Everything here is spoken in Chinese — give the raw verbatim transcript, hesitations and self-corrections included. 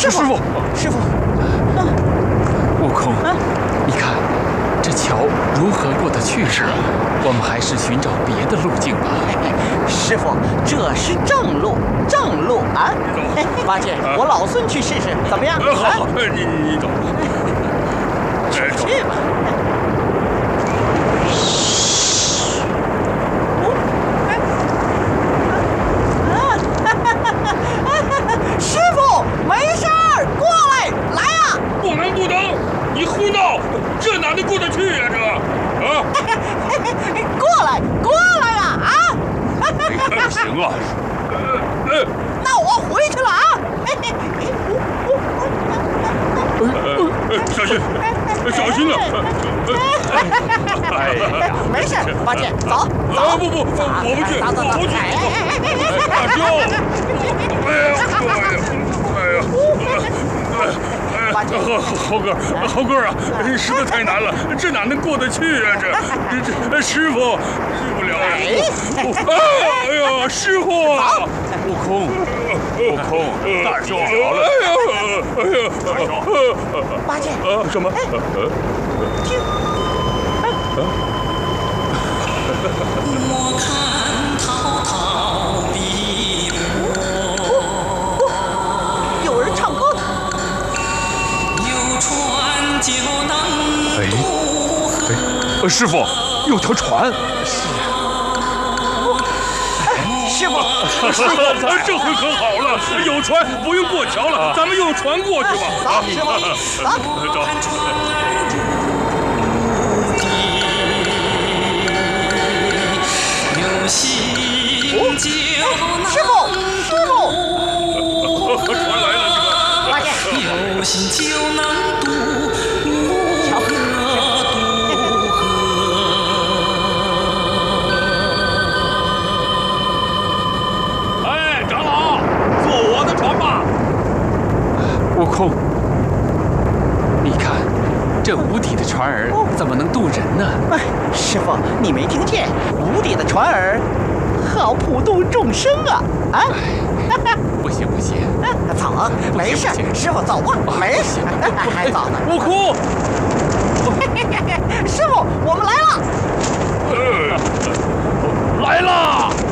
师傅， 师傅，啊， 悟空，啊、你看这桥如何过得去？是，我们还是寻找别的路径吧。 师傅，这是正路，正路啊！八戒，我老孙去试试，怎么样？ 好，你你走， 去吧。 师傅，没事儿，过来，来呀！ 不能不能，你胡闹，这哪能过得去呀？这啊！ 过来，过来呀！啊！ 不行啊！呃， 那我回去了啊！ 小心，小心呐！ 哎呀，没事，八戒，走走。 不不，我不去，我不去。大舅，哎呀，哎呀， 八戒， 猴哥，猴哥啊，实在太难了，这哪能过得去啊？这这师傅，师傅了呀！哎呀，师傅！ 悟空，悟空，大舅好了！ 哎呀，哎呀， 大舅， 八戒， 什么？ 听， 我看滔滔碧波， 有人唱歌呢。 有船就能渡河。 呃，师傅，有条船。 是啊。师傅， 师傅，这回可好了，有船，不用过桥了，咱们用船过去吧。 走，师傅，走。 走。 师傅，师傅， 船来了，这个。 八戒， 有心就能渡河，渡河。 哎，长老，坐我的船吧。 悟空，你看，这无底的船儿怎么能渡人呢？ 哎，师傅，你没听见？无底的船儿。 好普度众生啊！啊， 不行不行， 走，没事，师傅走吧，没事，还早呢。 悟空， 师傅，我们来了。 来了。